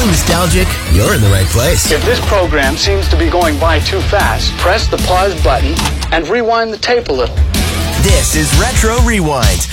Feeling nostalgic? You're in the right place. If this program seems to be going by too fast, press the pause button and rewind the tape a little. This is Retro Rewind